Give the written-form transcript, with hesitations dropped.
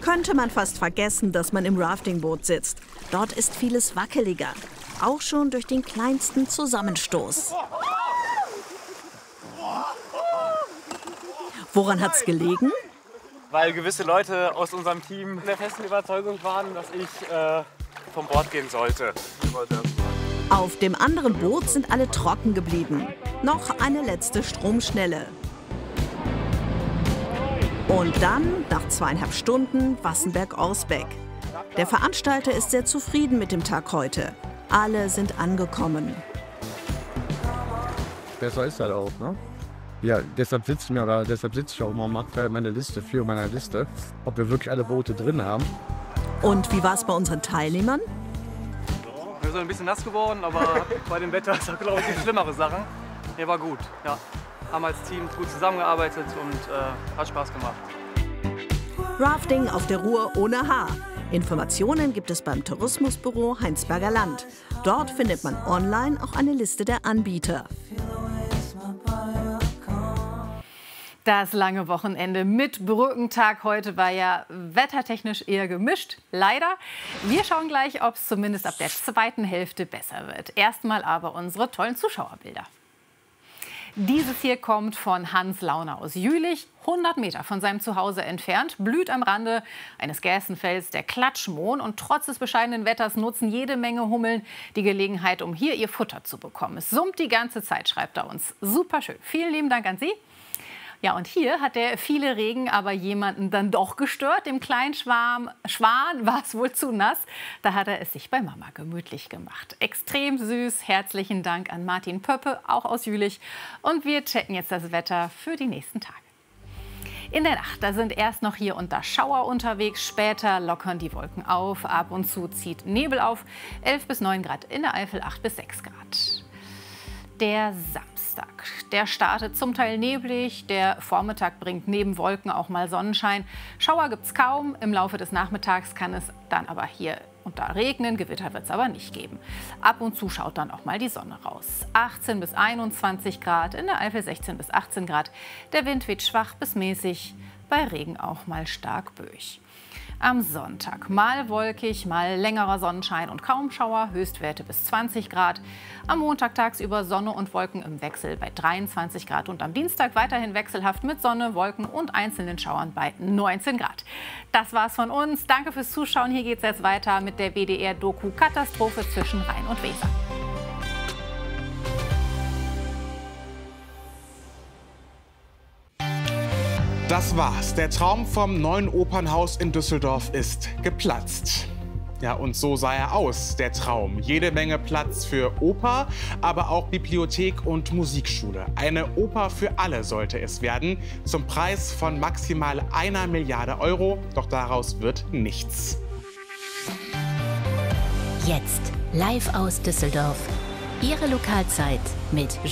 Könnte man fast vergessen, dass man im Raftingboot sitzt. Dort ist vieles wackeliger, auch schon durch den kleinsten Zusammenstoß. Woran hat's gelegen? Weil gewisse Leute aus unserem Team der festen Überzeugung waren, dass ich vom Bord gehen sollte. Auf dem anderen Boot sind alle trocken geblieben. Noch eine letzte Stromschnelle. Und dann, nach 2,5 Stunden, Wassenberg-Orsbeck. Der Veranstalter ist sehr zufrieden mit dem Tag heute. Alle sind angekommen. Besser ist das auch, ne? Ja, deshalb sitze ich auch immer und mache meine Liste, für meine Liste, ob wir wirklich alle Boote drin haben. Und wie war es bei unseren Teilnehmern? Wir sind ein bisschen nass geworden, aber bei dem Wetter ist das, glaube ich, schlimmere Sachen. Nee, war gut, ja. Haben als Team gut zusammengearbeitet und hat Spaß gemacht. Rafting auf der Ruhr ohne Haar. Informationen gibt es beim Tourismusbüro Heinsberger Land. Dort findet man online auch eine Liste der Anbieter. Das lange Wochenende mit Brückentag heute war ja wettertechnisch eher gemischt, leider. Wir schauen gleich, ob es zumindest ab der zweiten Hälfte besser wird. Erstmal aber unsere tollen Zuschauerbilder. Dieses hier kommt von Hans Launer aus Jülich, 100 Meter von seinem Zuhause entfernt, blüht am Rande eines Gässenfelds der Klatschmohn und trotz des bescheidenen Wetters nutzen jede Menge Hummeln die Gelegenheit, um hier ihr Futter zu bekommen. Es summt die ganze Zeit, schreibt er uns. Super schön. Vielen lieben Dank an Sie. Ja, und hier hat der viele Regen aber jemanden dann doch gestört. Dem kleinen Schwan war es wohl zu nass. Da hat er es sich bei Mama gemütlich gemacht. Extrem süß. Herzlichen Dank an Martin Pöppe, auch aus Jülich. Und wir checken jetzt das Wetter für die nächsten Tage. In der Nacht, da sind erst noch hier und da Schauer unterwegs. Später lockern die Wolken auf. Ab und zu zieht Nebel auf. 11 bis 9 Grad in der Eifel, 8 bis 6 Grad. Der Samstag, der startet zum Teil neblig, der Vormittag bringt neben Wolken auch mal Sonnenschein. Schauer gibt es kaum, im Laufe des Nachmittags kann es dann aber hier und da regnen, Gewitter wird es aber nicht geben. Ab und zu schaut dann auch mal die Sonne raus. 18 bis 21 Grad, in der Eifel 16 bis 18 Grad. Der Wind weht schwach bis mäßig, bei Regen auch mal stark böig. Am Sonntag mal wolkig, mal längerer Sonnenschein und kaum Schauer, Höchstwerte bis 20 Grad. Am Montag tagsüber Sonne und Wolken im Wechsel bei 23 Grad und am Dienstag weiterhin wechselhaft mit Sonne, Wolken und einzelnen Schauern bei 19 Grad. Das war's von uns. Danke fürs Zuschauen. Hier geht's jetzt weiter mit der WDR-Doku Katastrophe zwischen Rhein und Weser. Das war's. Der Traum vom neuen Opernhaus in Düsseldorf ist geplatzt. Ja, und so sah er aus, der Traum. Jede Menge Platz für Oper, aber auch Bibliothek und Musikschule. Eine Oper für alle sollte es werden, zum Preis von maximal 1 Milliarde Euro. Doch daraus wird nichts. Jetzt live aus Düsseldorf. Ihre Lokalzeit mit